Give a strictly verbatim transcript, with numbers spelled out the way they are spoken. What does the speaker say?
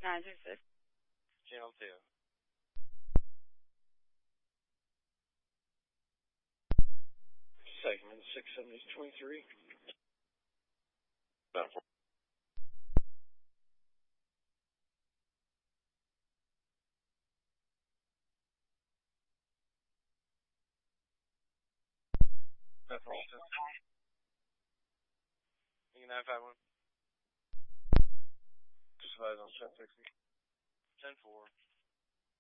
nine three six. Channel two. Segment six seventy twenty-three. About four. About four. nine five one. Just advise on ten sixty. ten four.